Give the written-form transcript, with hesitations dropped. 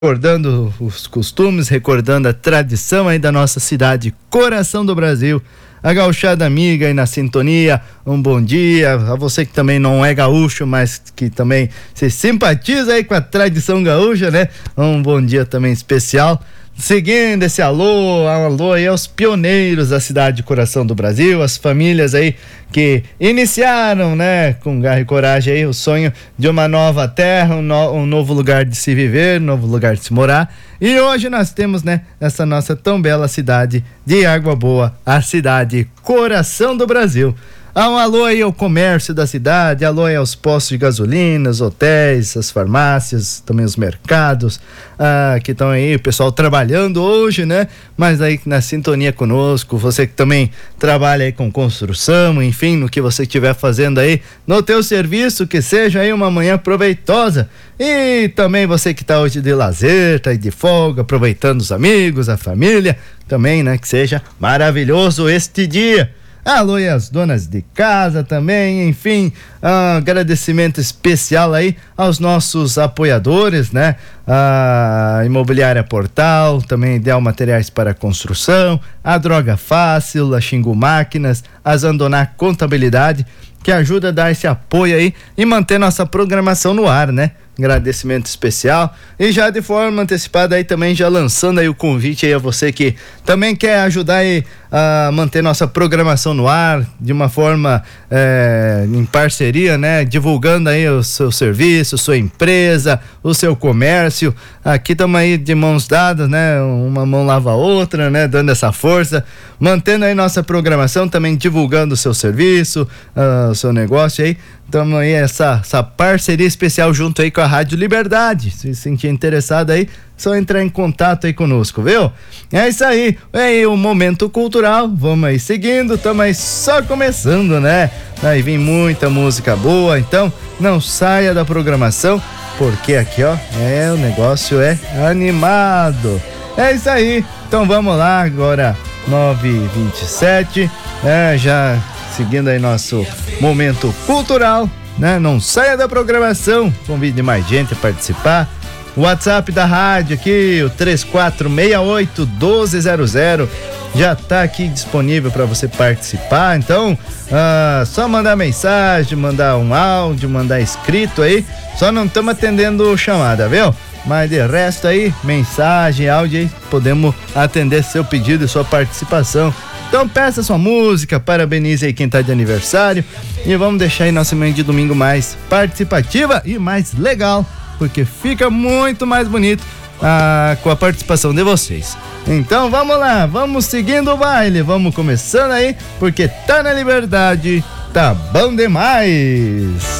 Recordando os costumes, recordando a tradição aí da nossa cidade, coração do Brasil. A gauchada amiga aí na sintonia, um bom dia a você que também não é gaúcho, mas que também se simpatiza aí com a tradição gaúcha, né? Um bom dia também especial. Seguindo esse alô aí aos pioneiros da cidade Coração do Brasil, as famílias aí que iniciaram, né, com garra e coragem aí o sonho de uma nova terra, um novo lugar de se viver, um novo lugar de se morar. E hoje nós temos, né, essa nossa tão bela cidade de Água Boa, a cidade Coração do Brasil. Um alô aí ao comércio da cidade, alô aí aos postos de gasolina, os hotéis, as farmácias, também os mercados, que estão aí, o pessoal trabalhando hoje, né? Mas aí na sintonia conosco, você que também trabalha aí com construção, enfim, no que você estiver fazendo aí no teu serviço, que seja aí uma manhã proveitosa. E também você que está hoje de lazer, tá aí de folga, aproveitando os amigos, a família, também, né? Que seja maravilhoso este dia. Alô e as donas de casa também, enfim, agradecimento especial aí aos nossos apoiadores, né? A Imobiliária Portal, também Ideal Materiais para Construção, a Droga Fácil, a Xingu Máquinas, a Zandoná Contabilidade, que ajuda a dar esse apoio aí e manter nossa programação no ar, né? Agradecimento especial e já de forma antecipada aí também já lançando aí o convite aí a você que também quer ajudar aí a manter nossa programação no ar de uma forma em parceria, né? Divulgando aí o seu serviço, sua empresa, o seu comércio. Aqui estamos aí de mãos dadas, né? Uma mão lava a outra, né? Dando essa força, mantendo aí nossa programação, também divulgando o seu serviço, o seu negócio aí. Estamos aí essa parceria especial junto aí com a Rádio Liberdade. Se sentir interessado aí, só entrar em contato aí conosco, viu? É isso aí, o Momento Cultural, vamos aí seguindo, estamos aí só começando, né? Aí vem muita música boa, então não saia da programação, porque aqui, ó, o negócio é animado. É isso aí, então vamos lá, agora 9h27, já seguindo aí nosso Momento Cultural, né? Não saia da programação, convide mais gente a participar. O WhatsApp da rádio aqui, o 3468-1200, já tá aqui disponível para você participar. Então, só mandar mensagem, mandar um áudio, mandar escrito aí. Só não estamos atendendo chamada, viu? Mas de resto aí, mensagem, áudio aí, podemos atender seu pedido e sua participação. Então peça sua música, parabenize aí quem tá de aniversário e vamos deixar aí nossa manhã de domingo mais participativa e mais legal, porque fica muito mais bonito com a participação de vocês. Então vamos lá, vamos seguindo o baile, vamos começando aí, porque tá na liberdade, tá bom demais.